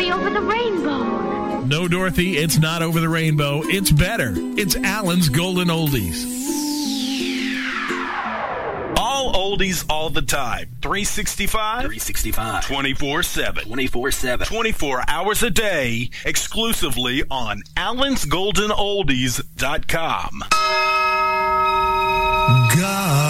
be over the rainbow. No, Dorothy, it's not over the rainbow. It's better. It's Alan's Golden Oldies. All oldies all the time. 365? 365. 24/7. 24/7. 24 hours a day, exclusively on AlansGoldenOldies.com. God